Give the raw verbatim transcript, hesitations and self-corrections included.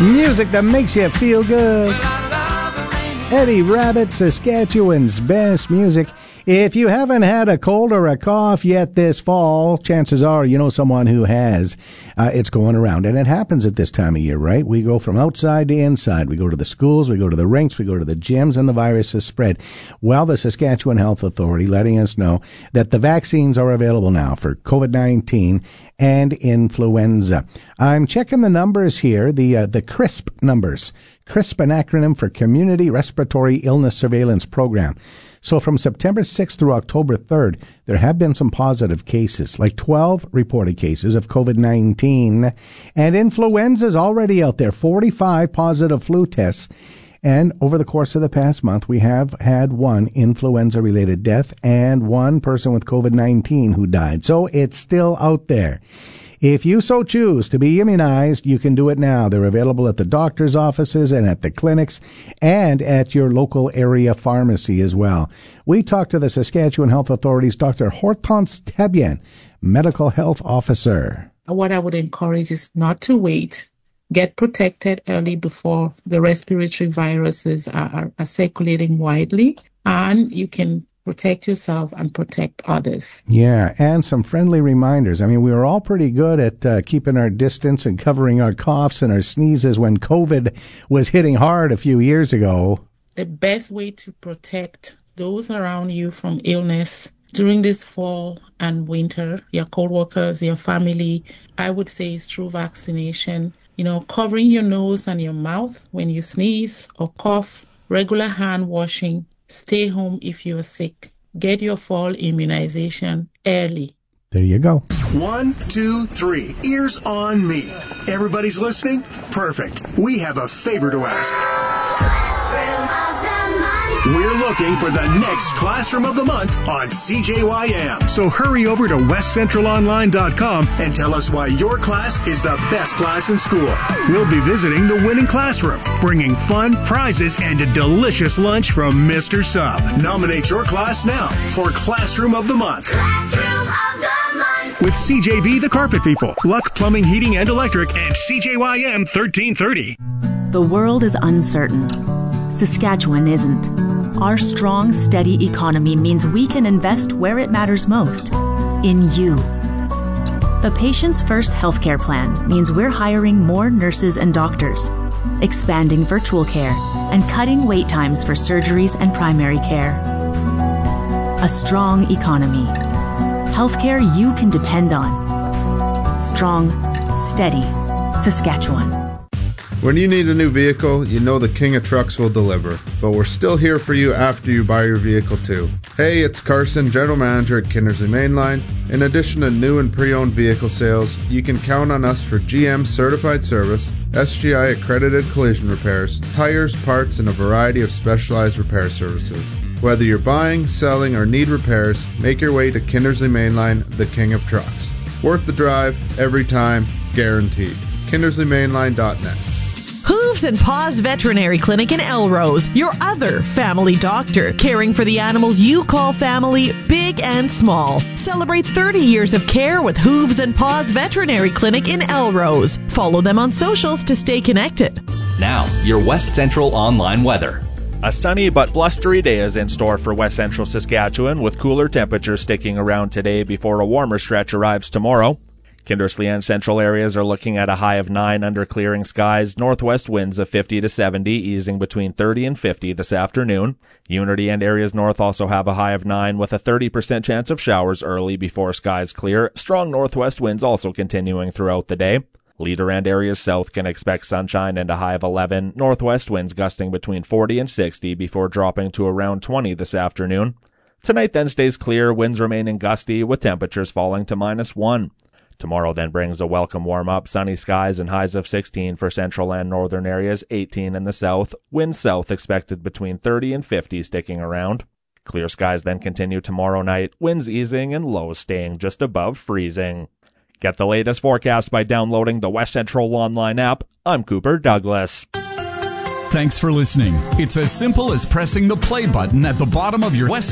Music that makes you feel good. Eddie Rabbitt, Saskatchewan's best music. If you haven't had a cold or a cough yet this fall, chances are you know someone who has. Uh, it's going around, and it happens at this time of year, right? We go from outside to inside. We go to the schools, we go to the rinks, we go to the gyms, and the virus has spread. Well, the Saskatchewan Health Authority letting us know that the vaccines are available now for COVID nineteen and influenza. I'm checking the numbers here, the uh, the CRISP numbers. CRISP, an acronym for Community Respiratory Illness Surveillance Program. So from September sixth through October third, there have been some positive cases, like twelve reported cases of COVID nineteen. And influenza is already out there, forty-five positive flu tests. And over the course of the past month, we have had one influenza-related death and one person with COVID nineteen who died. So it's still out there. If you so choose to be immunized, you can do it now. They're available at the doctor's offices and at the clinics and at your local area pharmacy as well. We talked to the Saskatchewan Health Authority's Doctor Hortense Tebien, Medical Health Officer. What I would encourage is not to wait. Get protected early before the respiratory viruses are, are, are circulating widely, and you can protect yourself and protect others. Yeah, and some friendly reminders. I mean, we were all pretty good at uh, keeping our distance and covering our coughs and our sneezes when COVID was hitting hard a few years ago. The best way to protect those around you from illness during this fall and winter, your co-workers, your family, I would say is through vaccination. You know, covering your nose and your mouth when you sneeze or cough, regular hand washing. Stay home if you're sick. Get your fall immunization early. There you go. One, two, three. Ears on me. Everybody's listening? Perfect. We have a favor to ask. We're looking for the next Classroom of the Month on C J Y M. So hurry over to west central online dot com and tell us why your class is the best class in school. We'll be visiting the winning classroom, bringing fun, prizes, and a delicious lunch from Mister Sub. Nominate your class now for Classroom of the Month. Classroom of the Month. With C J V, the Carpet People, Luck Plumbing, Heating, and Electric, and C J Y M thirteen thirty. The world is uncertain. Saskatchewan isn't. Our strong, steady economy means we can invest where it matters most, in you. The Patients First Healthcare Plan means we're hiring more nurses and doctors, expanding virtual care, and cutting wait times for surgeries and primary care. A strong economy. Healthcare you can depend on. Strong, steady, Saskatchewan. When you need a new vehicle, you know the King of Trucks will deliver. But we're still here for you after you buy your vehicle too. Hey, it's Carson, General Manager at Kindersley Mainline. In addition to new and pre-owned vehicle sales, you can count on us for G M certified service, S G I accredited collision repairs, tires, parts, and a variety of specialized repair services. Whether you're buying, selling, or need repairs, make your way to Kindersley Mainline, the King of Trucks. Worth the drive, every time, guaranteed. kindersley mainline dot net. Hooves and Paws Veterinary Clinic in Elrose, your other family doctor, caring for the animals you call family, big and small. Celebrate thirty years of care with Hooves and Paws Veterinary Clinic in Elrose. Follow them on socials to stay connected. Now, your West Central online weather. A sunny but blustery day is in store for West Central Saskatchewan, with cooler temperatures sticking around today before a warmer stretch arrives tomorrow. Kindersley and central areas are looking at a high of nine under clearing skies, northwest winds of fifty to seventy, easing between thirty and fifty this afternoon. Unity and areas north also have a high of nine with a thirty percent chance of showers early before skies clear. Strong northwest winds also continuing throughout the day. Leader and areas south can expect sunshine and a high of eleven, northwest winds gusting between forty and sixty before dropping to around twenty this afternoon. Tonight then stays clear, winds remaining gusty with temperatures falling to minus one. Tomorrow then brings a welcome warm-up, sunny skies and highs of sixteen for central and northern areas, eighteen in the south. Winds south expected between thirty and fifty sticking around. Clear skies then continue tomorrow night, winds easing and lows staying just above freezing. Get the latest forecast by downloading the West Central Online app. I'm Cooper Douglas. Thanks for listening. It's as simple as pressing the play button at the bottom of your West